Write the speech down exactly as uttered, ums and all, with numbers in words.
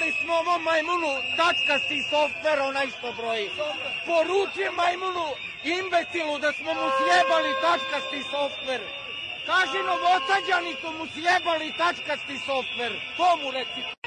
Sjebali smo ovom majmunu tačkasti softver, onaj što broji. Poručuje majmunu imbecilu da smo mu sjebali tačkasti softver. Kaži Novosađani su mu sjebali tačkasti softver. To mu reci.